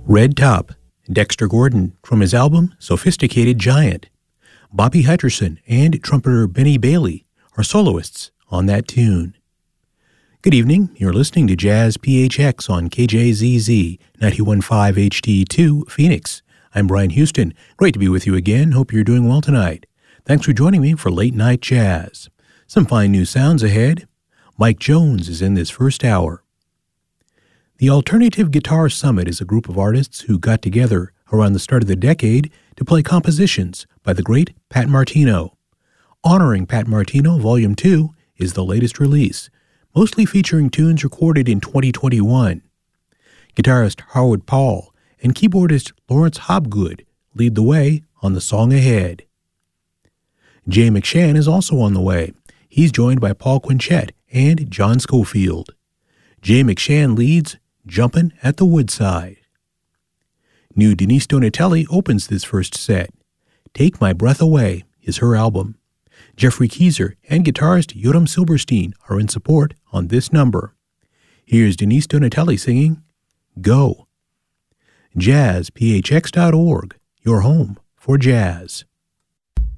Red Top, Dexter Gordon from his album Sophisticated Giant. Bobby Hutcherson and trumpeter Benny Bailey are soloists on that tune. Good evening, you're listening to Jazz PHX on KJZZ 91.5 HD2 Phoenix. I'm Brian Houston. Great to be with you again. Hope you're doing well tonight. Thanks for joining me for Late Night Jazz. Some fine new sounds ahead. Mike Jones is in this first hour. The Alternative Guitar Summit is a group of artists who got together around the start of the decade to play compositions by the great Pat Martino. Honoring Pat Martino, Volume 2 is the latest release, mostly featuring tunes recorded in 2021. Guitarist Howard Paul and keyboardist Lawrence Hobgood lead the way on the song ahead. Jay McShann is also on the way. He's joined by Paul Quinchette and John Schofield. Jay McShann leads Jumpin' at the Woodside. New Denise Donatelli opens this first set. Take My Breath Away is her album. Jeffrey Keyser and guitarist Yoram Silberstein are in support on this number. Here's Denise Donatelli singing Go. JazzPHX.org, your home for jazz.